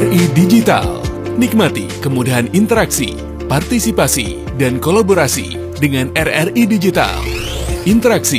RRI Digital. Nikmati kemudahan interaksi, partisipasi, dan kolaborasi dengan RRI Digital. Interaksi